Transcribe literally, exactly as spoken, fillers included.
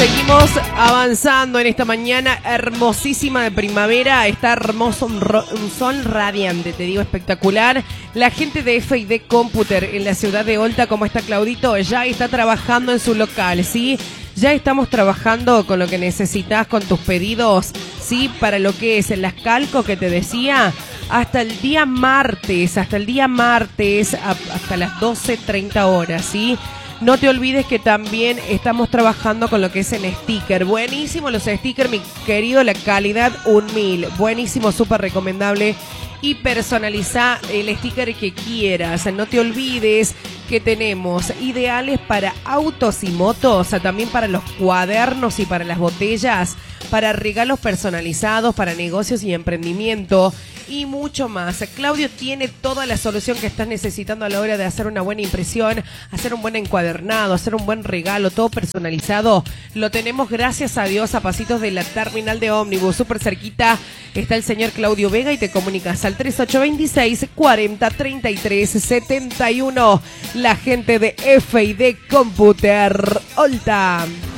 Seguimos avanzando en esta mañana hermosísima de primavera. Está hermoso, un, ro- un sol radiante, te digo, espectacular. La gente de F y D Computer en la ciudad de Olta, ¿cómo está Claudito? Ya está trabajando en su local, ¿sí? Ya estamos trabajando con lo que necesitas, con tus pedidos, ¿sí? Para lo que es las calcos que te decía, hasta el día martes, hasta el día martes, a- hasta las doce treinta horas, ¿sí? No te olvides que también estamos trabajando con lo que es en sticker. Buenísimo los stickers, mi querido, la calidad un mil. Buenísimo, súper recomendable. Y personaliza el sticker que quieras. No te olvides que tenemos ideales para autos y motos, también para los cuadernos y para las botellas, para regalos personalizados, para negocios y emprendimiento y mucho más. Claudio tiene toda la solución que estás necesitando a la hora de hacer una buena impresión, hacer un buen encuadernado, hacer un buen regalo, todo personalizado. Lo tenemos, gracias a Dios, a pasitos de la terminal de ómnibus, súper cerquita. Está el señor Claudio Vega y te comunicas al tres ocho dos seis, cuarenta, treinta y tres, setenta y uno. La gente de F y D Computer Olta.